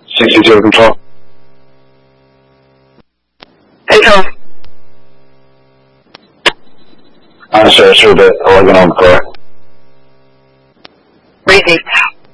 62 control. Control. Sure, bit. I'll get on for it. Receive.